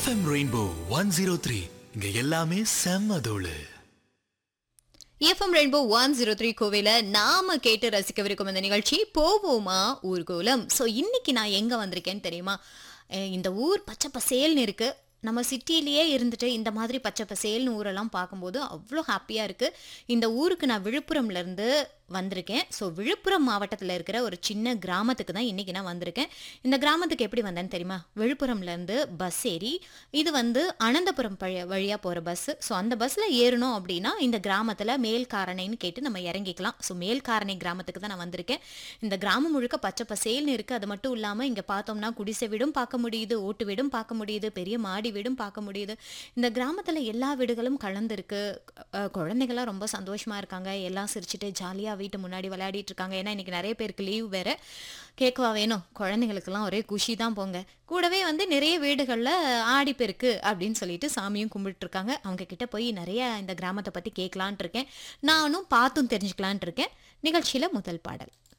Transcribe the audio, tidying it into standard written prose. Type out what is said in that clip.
FM rainbow 103 இங்க எல்லாமே செம்ம தோளு. எஃப்எம் ரெயின்போ 103 கோவில நாம கேட்டு ரசிக்கவிருக்கும் இந்த நிகழ்ச்சி போவோமா ஊர்கோலம். ஸோ இன்னைக்கு நான் எங்க வந்திருக்கேன்னு தெரியுமா? இந்த ஊர் பச்சை பசேல்னு இருக்கு. நம்ம சிட்டிலேயே இருந்துட்டு இந்த மாதிரி பச்சை பசேல்னு ஊரெல்லாம் பார்க்கும்போது அவ்வளோ ஹாப்பியாக இருக்குது. இந்த ஊருக்கு நான் விழுப்புரம்லேருந்து வந்திருக்கேன். ஸோ விழுப்புரம் மாவட்டத்தில் இருக்கிற ஒரு சின்ன கிராமத்துக்கு தான் இன்றைக்கி நான் வந்திருக்கேன். இந்த கிராமத்துக்கு எப்படி வந்தேன்னு தெரியுமா? விழுப்புரம்லேருந்து பஸ் ஏறி இது அனந்தபுரம் வழியாக போகிற பஸ்ஸு. ஸோ அந்த பஸ்ஸில் ஏறணும் அப்படின்னா இந்த கிராமத்தில் மேல்காரணைன்னு கேட்டு நம்ம இறங்கிக்கலாம். ஸோ மேல்காரணை கிராமத்துக்கு தான் நான் வந்திருக்கேன். இந்த கிராமம் முழுக்க பச்சை பசேல்னு இருக்குது. அது மட்டும் இல்லாமல் இங்கே பார்த்தோம்னா குடிசை வீடும் பார்க்க முடியுது, ஓட்டு வீடும் பார்க்க முடியுது, பெரிய மாடி வீடும் பார்க்க முடியுது. இந்த கிராமத்தில் எல்லா வீடுகளும் கலந்துருக்கு. குழந்தைகள்லாம் ரொம்ப சந்தோஷமாக இருக்காங்க. எல்லாம் சிரிச்சுட்டு ஜாலியாக வீட்டு முன்னாடி விளையாடிட்டு இருக்காங்க. ஏன்னா இன்னைக்கு நிறைய பேருக்கு லீவ் வேற. கேட்கவா வேணும், குழந்தைங்களுக்கெல்லாம் ஒரே குஷி தான் போங்க. கூடவே நிறைய வீடுகளில் ஆடிப்பெருக்கு அப்படின்னு சொல்லிட்டு சாமியும் கும்பிட்டு இருக்காங்க. அவங்க கிட்ட போய் நிறைய இந்த கிராமத்தை பற்றி கேட்கலான் இருக்கேன். நானும் பார்த்தும் தெரிஞ்சுக்கலான் இருக்கேன். நிகழ்ச்சியில் முதல் பாடல்.